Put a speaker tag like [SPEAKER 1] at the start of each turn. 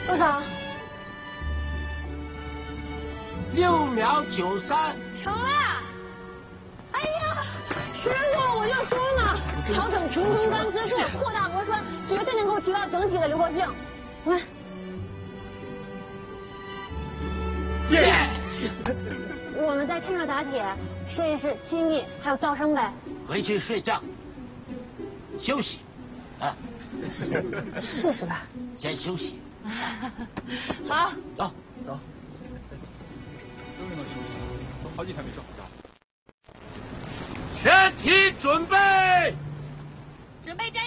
[SPEAKER 1] 多少
[SPEAKER 2] ？6秒93。
[SPEAKER 1] 成了！哎呀，师傅，我就说嘛，调整纯空干之速，扩大螺栓，绝对能够提高整体的灵活性。你看。
[SPEAKER 2] 耶！
[SPEAKER 1] 我们再趁热打铁，试一试气密还有噪声呗。
[SPEAKER 2] 回去睡觉，休息，啊，
[SPEAKER 1] 试试吧。
[SPEAKER 2] 先休息。
[SPEAKER 1] 好，
[SPEAKER 2] 走。
[SPEAKER 3] 都好几天没睡好觉。
[SPEAKER 2] 全体准备！
[SPEAKER 4] 准备加油！